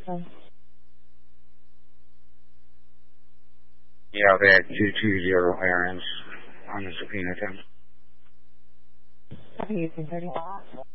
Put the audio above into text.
Okay. Yeah, they had 220 errands on the subpoena 10. I think it's 30.